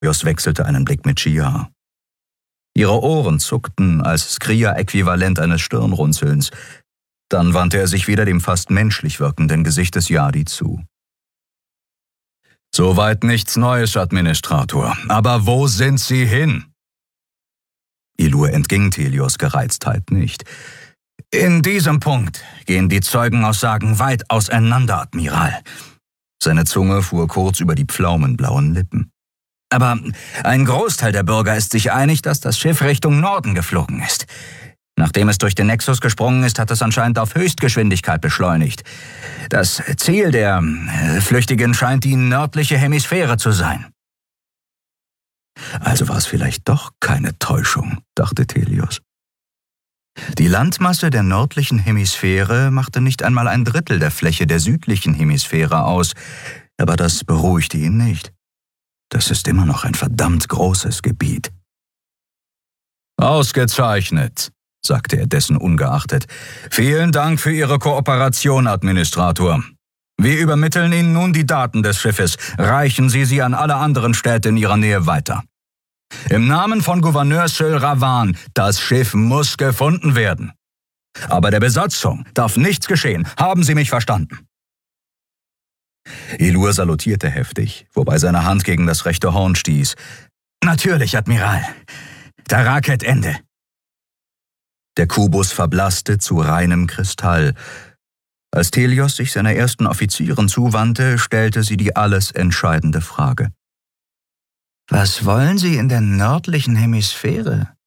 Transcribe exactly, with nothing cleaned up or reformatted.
Telios wechselte einen Blick mit Chia. Ihre Ohren zuckten als Skria-Äquivalent eines Stirnrunzelns. Dann wandte er sich wieder dem fast menschlich wirkenden Gesicht des Yadi zu. »Soweit nichts Neues, Administrator. Aber wo sind Sie hin?« Ilur entging Telios Gereiztheit nicht. »In diesem Punkt gehen die Zeugenaussagen weit auseinander, Admiral.« Seine Zunge fuhr kurz über die pflaumenblauen Lippen. »Aber ein Großteil der Bürger ist sich einig, dass das Schiff Richtung Norden geflogen ist. Nachdem es durch den Nexus gesprungen ist, hat es anscheinend auf Höchstgeschwindigkeit beschleunigt. Das Ziel der äh, Flüchtigen scheint die nördliche Hemisphäre zu sein.« Also war es vielleicht doch keine Täuschung, dachte Telios. Die Landmasse der nördlichen Hemisphäre machte nicht einmal ein Drittel der Fläche der südlichen Hemisphäre aus, aber das beruhigte ihn nicht. Das ist immer noch ein verdammt großes Gebiet. »Ausgezeichnet«, sagte er dessen ungeachtet. »Vielen Dank für Ihre Kooperation, Administrator. Wir übermitteln Ihnen nun die Daten des Schiffes. Reichen Sie sie an alle anderen Städte in Ihrer Nähe weiter. Im Namen von Gouverneur Syl Ravan, das Schiff muss gefunden werden. Aber der Besatzung darf nichts geschehen. Haben Sie mich verstanden?« Ilur salutierte heftig, wobei seine Hand gegen das rechte Horn stieß. »Natürlich, Admiral. Taraket Ende.« Der Kubus verblasste zu reinem Kristall. Als Telios sich seiner ersten Offizierin zuwandte, stellte sie die alles entscheidende Frage. »Was wollen Sie in der nördlichen Hemisphäre?«